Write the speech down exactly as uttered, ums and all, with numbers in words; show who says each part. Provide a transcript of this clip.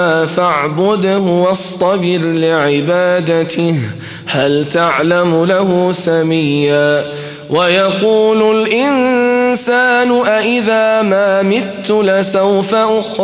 Speaker 1: فاعبده واصطبر لعبادته هل تعلم له سميا ويقول الإنسان أإذا ما مت لسوف أخرج